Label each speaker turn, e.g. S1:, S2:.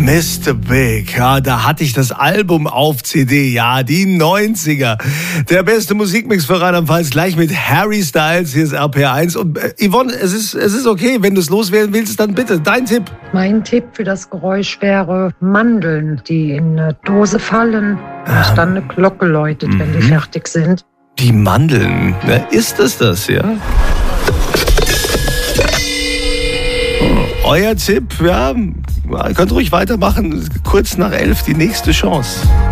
S1: Mr. Big, ja, da hatte ich das Album auf CD, ja, die 90er. Der beste Musikmix für Rheinland-Pfalz, gleich mit Harry Styles, hier ist RPR1. Und Yvonne, es ist okay, wenn du es loswerden willst, dann bitte, dein Tipp.
S2: Mein Tipp für das Geräusch wäre Mandeln, die in eine Dose fallen und dann eine Glocke läutet, wenn die fertig sind.
S1: Die Mandeln, ist es das, ja? Euer Tipp, ja, ihr könnt ruhig weitermachen. Kurz nach 11 die nächste Chance.